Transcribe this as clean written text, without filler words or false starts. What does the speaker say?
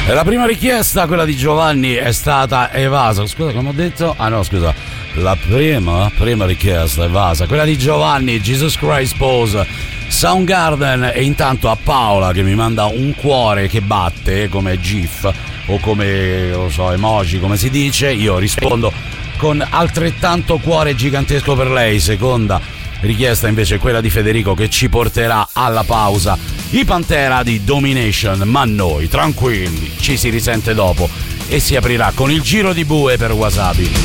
La prima richiesta, quella di Giovanni, è stata evasa. Scusa, come ho detto? Ah no, scusa. La prima richiesta evasa, quella di Giovanni, Jesus Christ Pose, Soundgarden. E intanto a Paola che mi manda un cuore che batte come GIF o come, non so, emoji, come si dice, io rispondo con altrettanto cuore gigantesco per lei. Seconda richiesta invece è quella di Federico, che ci porterà alla pausa i Pantera di Domination, ma noi tranquilli, ci si risente dopo e si aprirà con il giro di bue per Wasabi.